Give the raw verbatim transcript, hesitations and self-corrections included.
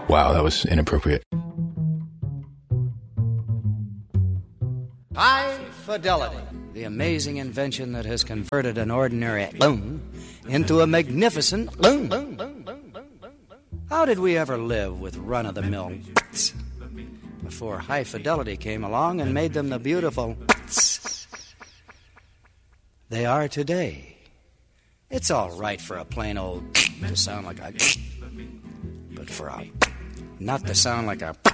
Wow, that was inappropriate. High Fidelity, the amazing invention that has converted an ordinary loon into a magnificent loon. How did we ever live with run-of-the-mill before High Fidelity came along and made them the beautiful they are today? It's all right for a plain old to sound like a, but for a not to sound like a